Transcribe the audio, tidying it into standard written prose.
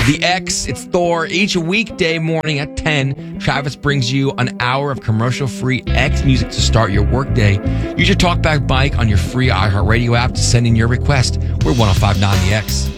The X, it's Thor. Each weekday morning at 10, Travis brings you an hour of commercial-free X music to start your workday. Use your TalkBack mic on your free iHeartRadio app to send in your request. We're 105.9 The X.